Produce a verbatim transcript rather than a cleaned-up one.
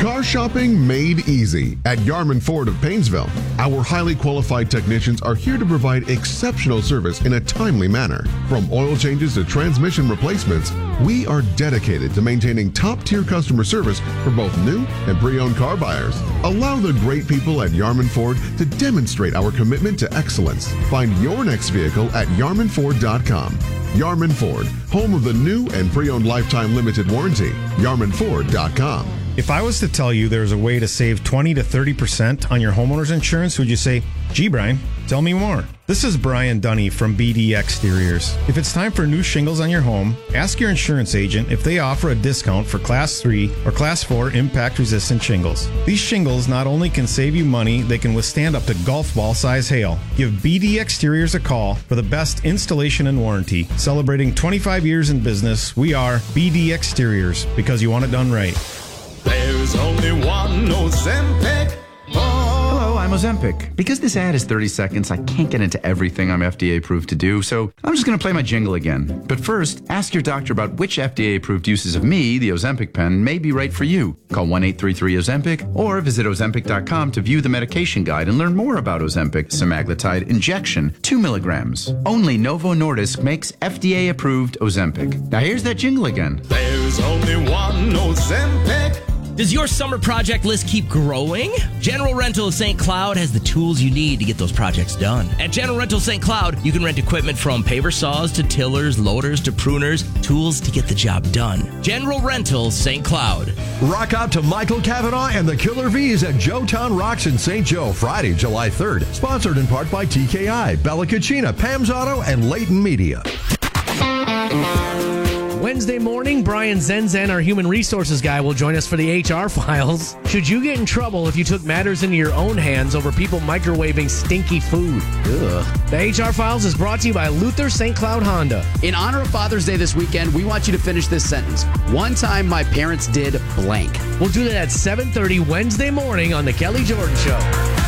Car shopping made easy at Yarman Ford of Painesville. Our highly qualified technicians are here to provide exceptional service in a timely manner. From oil changes to transmission replacements, we are dedicated to maintaining top-tier customer service for both new and pre-owned car buyers. Allow the great people at Yarman Ford to demonstrate our commitment to excellence. Find your next vehicle at yarman ford dot com. Yarman Ford, home of the new and pre-owned lifetime limited warranty. yarman ford dot com. If I was to tell you there's a way to save twenty to thirty percent on your homeowner's insurance, would you say, gee, Brian, tell me more? This is Brian Dunny from B D Exteriors. If it's time for new shingles on your home, ask your insurance agent if they offer a discount for Class three or Class four impact-resistant shingles. These shingles not only can save you money, they can withstand up to golf ball size hail. Give B D Exteriors a call for the best installation and warranty. Celebrating twenty-five years in business, we are B D Exteriors, because you want it done right. There's only one Ozempic. Hello, I'm Ozempic. Because this ad is thirty seconds, I can't get into everything I'm F D A approved to do, so I'm just going to play my jingle again. But first, ask your doctor about which F D A approved uses of me, the Ozempic pen, may be right for you. Call one eight three three Ozempic or visit ozempic dot com to view the medication guide and learn more about Ozempic semaglutide injection, two milligrams. Only Novo Nordisk makes F D A approved Ozempic. Now here's that jingle again. There's only one Ozempic. Does your summer project list keep growing? General Rental of Saint Cloud has the tools you need to get those projects done. At General Rental Saint Cloud, you can rent equipment from paver saws to tillers, loaders to pruners, tools to get the job done. General Rental Saint Cloud. Rock out to Michael Cavanaugh and the Killer V's at Joetown Rocks in Saint Joe, Friday, July third. Sponsored in part by T K I, Bella Cucina, Pam's Auto, and Leighton Media. Wednesday morning, Brian Zenzen, our human resources guy, will join us for the H R files. Should you get in trouble if you took matters into your own hands over people microwaving stinky food? Ugh. The H R files is brought to you by Luther Saint Cloud Honda. In honor of Father's Day this weekend, we want you to finish this sentence. One time my parents did blank. We'll do that at seven thirty Wednesday morning on The Kelly Jordan Show.